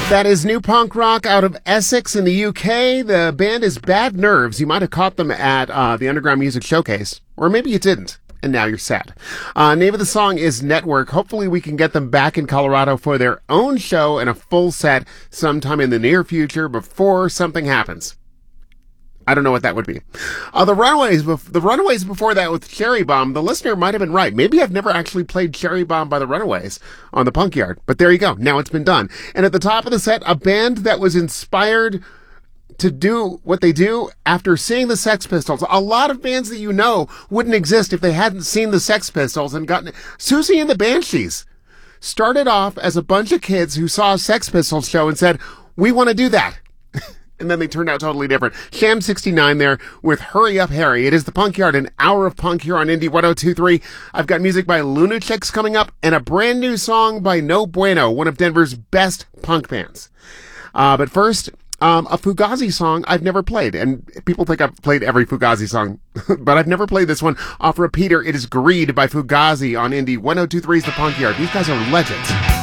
That is new punk rock out of Essex in the UK. The band is Bad Nerves. You might have caught them at the Underground Music Showcase, or maybe you didn't, and now you're sad. Name of the song is Network. Hopefully we can get them back in Colorado for their own show and a full set sometime in the near future before something happens. I don't know what that would be. The Runaways before that with Cherry Bomb, the listener might have been right. Maybe I've never actually played Cherry Bomb by the Runaways on the Punk Yard, but there you go. Now it's been done. And at the top of the set, a band that was inspired to do what they do after seeing the Sex Pistols. A lot of bands that you know wouldn't exist if they hadn't seen the Sex Pistols and gotten Susie and the Banshees started off as a bunch of kids who saw a Sex Pistols show and said, we want to do that. And then they turned out totally different. Sham 69 there with Hurry Up Harry. It is the Punk Yard, an hour of punk here on Indie 102.3. I've got music by Lunatics coming up and a brand new song by No Bueno, one of Denver's best punk bands. But first, a Fugazi song I've never played. And people think I've played every Fugazi song, but I've never played this one off repeater. It is Greed by Fugazi on Indie 102.3's The Punk Yard. These guys are legends.